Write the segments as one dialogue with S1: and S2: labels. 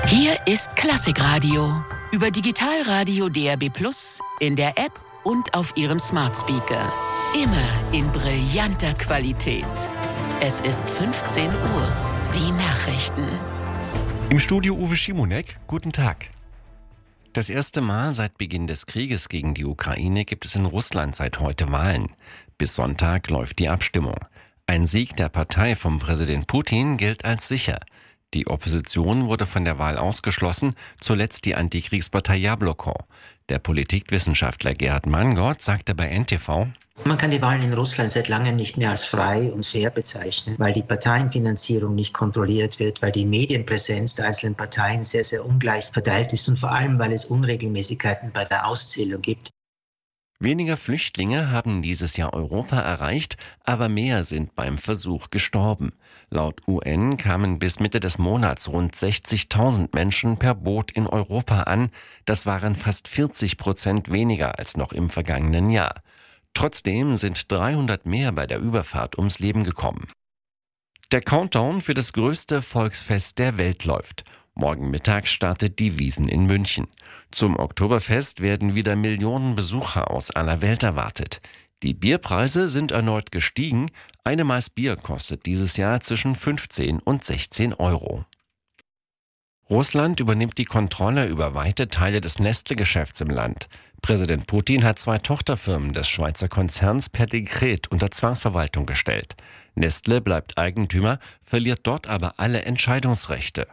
S1: Hier ist Klassikradio. Über Digitalradio DAB+, in der App und auf Ihrem Smart Speaker. Immer in brillanter Qualität. Es ist 15 Uhr. Die Nachrichten.
S2: Im Studio Uwe Schimonek. Guten Tag. Das erste Mal seit Beginn des Krieges gegen die Ukraine gibt es in Russland seit heute Wahlen. Bis Sonntag läuft die Abstimmung. Ein Sieg der Partei von Präsident Putin gilt als sicher. Die Opposition wurde von der Wahl ausgeschlossen, zuletzt die Antikriegspartei Jabloko. Der Politikwissenschaftler Gerhard Mangold sagte bei NTV:
S3: Man kann die Wahlen in Russland seit langem nicht mehr als frei und fair bezeichnen, weil die Parteienfinanzierung nicht kontrolliert wird, weil die Medienpräsenz der einzelnen Parteien sehr, sehr ungleich verteilt ist und vor allem, weil es Unregelmäßigkeiten bei der Auszählung gibt.
S2: Weniger Flüchtlinge haben dieses Jahr Europa erreicht, aber mehr sind beim Versuch gestorben. Laut UN kamen bis Mitte des Monats rund 60.000 Menschen per Boot in Europa an. Das waren fast 40% weniger als noch im vergangenen Jahr. Trotzdem sind 300 mehr bei der Überfahrt ums Leben gekommen. Der Countdown für das größte Volksfest der Welt läuft. Morgen Mittag startet die Wiesn in München. Zum Oktoberfest werden wieder Millionen Besucher aus aller Welt erwartet. Die Bierpreise sind erneut gestiegen. Eine Maß Bier kostet dieses Jahr zwischen 15 und 16 Euro. Russland übernimmt die Kontrolle über weite Teile des Nestle-Geschäfts im Land. Präsident Putin hat 2 Tochterfirmen des Schweizer Konzerns per Dekret unter Zwangsverwaltung gestellt. Nestle bleibt Eigentümer, verliert dort aber alle Entscheidungsrechte.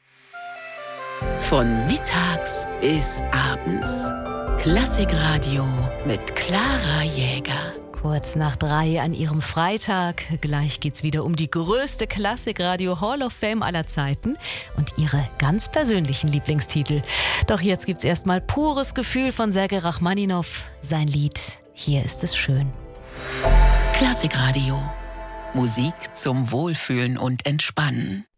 S1: Von mittags bis abends. Klassikradio mit Clara Jäger.
S4: Kurz nach 3 an Ihrem Freitag. Gleich geht's wieder um die größte Klassikradio Hall of Fame aller Zeiten und Ihre ganz persönlichen Lieblingstitel. Doch jetzt gibt's erstmal pures Gefühl von Sergei Rachmaninow. Sein Lied Hier ist es schön.
S1: Klassikradio. Musik zum Wohlfühlen und Entspannen.